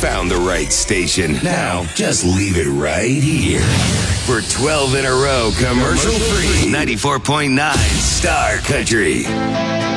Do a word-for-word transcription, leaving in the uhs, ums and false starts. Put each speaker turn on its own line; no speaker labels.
found the right station. Now, just leave it right here. For twelve in a row, commercial free, ninety-four point nine Star Country.